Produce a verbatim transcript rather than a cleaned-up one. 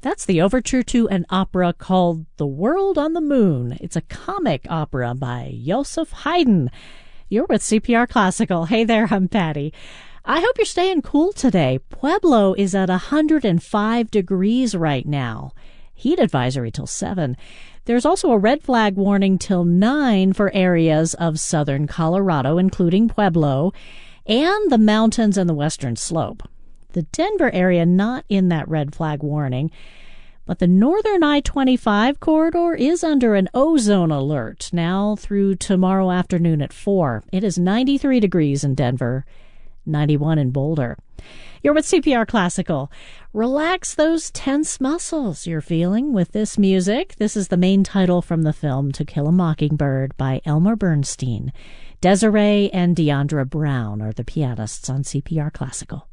That's the overture to an opera called The World on the Moon. It's a comic opera by Joseph Haydn. You're with C P R Classical. Hey there, I'm Patty. I hope you're staying cool today. Pueblo is at one hundred five degrees right now. Heat advisory till seven. There's also a red flag warning till nine for areas of southern Colorado, including Pueblo, and the mountains and the western slope. The Denver area not in that red flag warning, but the northern I twenty-five corridor is under an ozone alert now through tomorrow afternoon at four. It is ninety-three degrees in Denver, ninety-one in Boulder. You're with C P R Classical. Relax those tense muscles you're feeling with this music. This is the main title from the film To Kill a Mockingbird by Elmer Bernstein. Desiree and Deandra Brown are the pianists on C P R Classical.